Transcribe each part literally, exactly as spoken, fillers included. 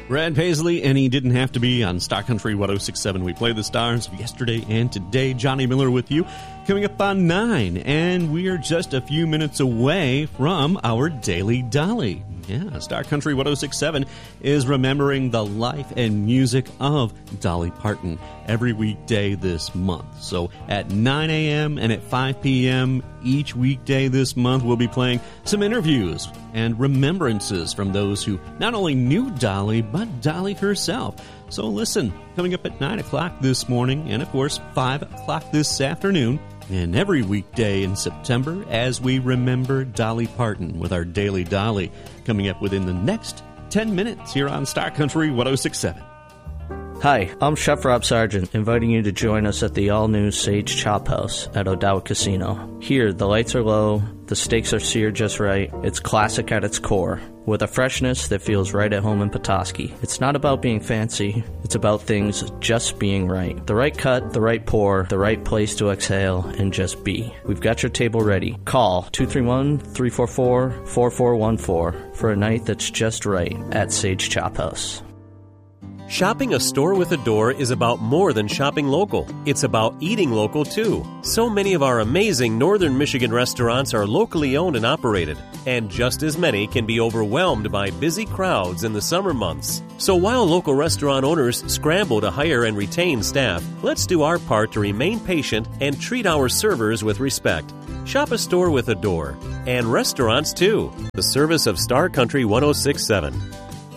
Brad Paisley, and he didn't have to be on Star Country one oh six point seven. We play the stars of yesterday and today. Johnny Miller with you, coming up on nine, and we are just a few minutes away from our Daily Dolly. Yeah, Star Country one oh six point seven is remembering the life and music of Dolly Parton every weekday this month. So at nine a.m. and at five p.m. each weekday this month, we'll be playing some interviews and remembrances from those who not only knew Dolly, but Dolly herself. So listen, coming up at nine o'clock this morning, and of course five o'clock this afternoon, and every weekday in September as we remember Dolly Parton with our Daily Dolly, coming up within the next ten minutes here on Star Country one oh six point seven. Hi, I'm Chef Rob Sargent, inviting you to join us at the all-new Sage Chop House at O'Dowd Casino. Here, the lights are low, the steaks are seared just right, it's classic at its core, with a freshness that feels right at home in Petoskey. It's not about being fancy, it's about things just being right. The right cut, the right pour, the right place to exhale and just be. We've got your table ready. Call two three one, three four four, four four one four for a night that's just right at Sage Chop House. Shopping a store with a door is about more than shopping local. It's about eating local, too. So many of our amazing Northern Michigan restaurants are locally owned and operated, and just as many can be overwhelmed by busy crowds in the summer months. So while local restaurant owners scramble to hire and retain staff, let's do our part to remain patient and treat our servers with respect. Shop a store with a door, and restaurants, too. The service of Star Country one oh six point seven.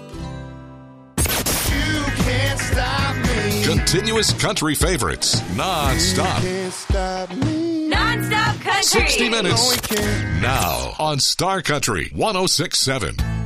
Continuous country favorites, non-stop. Non-stop country. sixty minutes. Now on Star Country one oh six point seven.